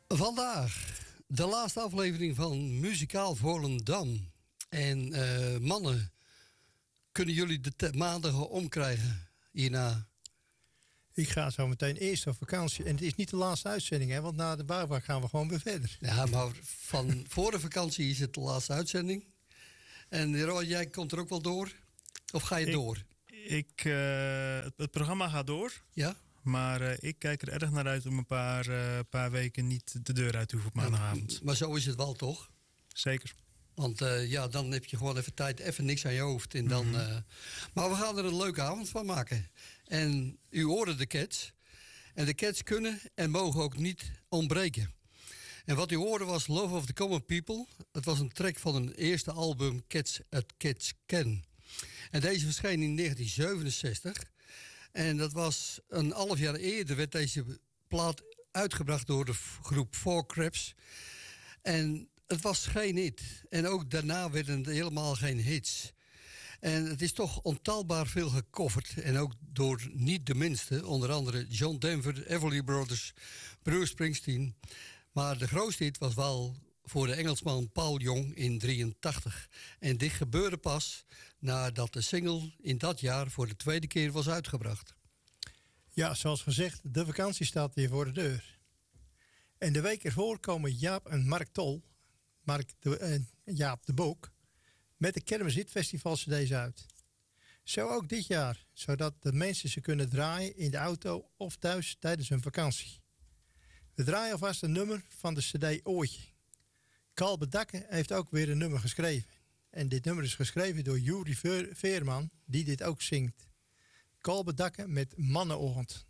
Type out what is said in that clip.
Vandaag de laatste aflevering van Muzikaal Volendam. En mannen, kunnen jullie de maandagen omkrijgen hierna? Ik ga zo meteen eerst op vakantie. En het is niet de laatste uitzending, hè? Want na de bouwbouw gaan we gewoon weer verder. Ja, maar van voor de vakantie is het de laatste uitzending. En Roy, jij komt er ook wel door? Of ga je door? Het programma gaat door. Ja? Maar ik kijk er erg naar uit om een paar weken niet de deur uit te hoeven op maandagavond. Ja, maar zo is het wel, toch? Zeker. Want dan heb je gewoon even tijd, even niks aan je hoofd. En dan, maar we gaan er een leuke avond van maken. En u hoorde de Cats. En de Cats kunnen en mogen ook niet ontbreken. En wat u hoorde was Love of the Common People. Het was een track van hun eerste album Cats at Cats Can. En deze verscheen in 1967. En dat was een half jaar eerder werd deze plaat uitgebracht door de groep Four Crabs. En het was geen hit. En ook daarna werden het helemaal geen hits. En het is toch ontelbaar veel gecoverd. En ook door niet de minste. Onder andere John Denver, de Everly Brothers, Bruce Springsteen. Maar de grootste hit was wel voor de Engelsman Paul Young in 1983. En dit gebeurde pas nadat de single in dat jaar voor de tweede keer was uitgebracht. Ja, zoals gezegd, de vakantie staat weer voor de deur. En de week ervoor komen Jaap en Mark Tol, Jaap de Boek, met de Kermis Hit Festival CD's uit. Zo ook dit jaar, zodat de mensen ze kunnen draaien in de auto of thuis tijdens hun vakantie. We draaien alvast een nummer van de CD Oortje. Carl Bedakke heeft ook weer een nummer geschreven. En dit nummer is geschreven door Juri Veerman, die dit ook zingt. Carl Bedakke met Mannenochtend.